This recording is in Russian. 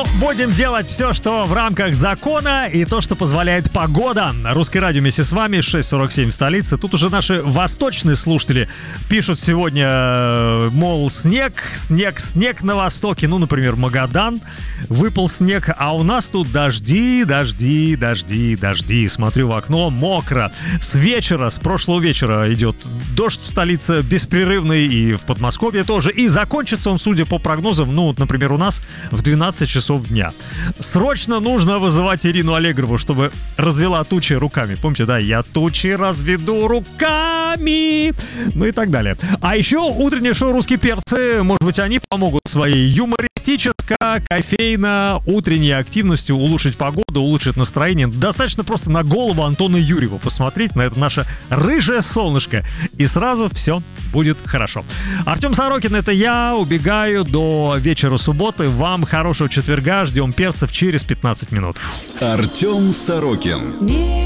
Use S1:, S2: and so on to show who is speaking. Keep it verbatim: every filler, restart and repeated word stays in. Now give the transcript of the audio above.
S1: Ну, будем делать все, что в рамках закона и то, что позволяет погода. Русское радио вместе с вами, шесть сорок семь в столице. Тут уже наши восточные слушатели пишут сегодня, мол, снег, снег, снег на востоке. Ну, например, Магадан, выпал снег, а у нас тут дожди, дожди, дожди, дожди. Смотрю в окно, мокро. С вечера, с прошлого вечера идет дождь в столице беспрерывный, и в Подмосковье тоже. И закончится он, судя по прогнозам, ну, вот, например, у нас в двенадцать часов дня. Срочно нужно вызывать Ирину Аллегрову, чтобы развела тучи руками. Помните, да? Я тучи разведу руками. Ну и так далее. А еще утреннее шоу «Русские перцы». Может быть, они помогут своей юмористическо-кофейно утренней активностью улучшить погоду, улучшить настроение. Достаточно просто на голову Антона Юрьева посмотреть, на это наше рыжее солнышко, и сразу все будет хорошо. Артем Сорокин, это я. Убегаю до вечера субботы. Вам хорошего четверга. Ждем перцев через пятнадцать минут.
S2: Артем Сорокин.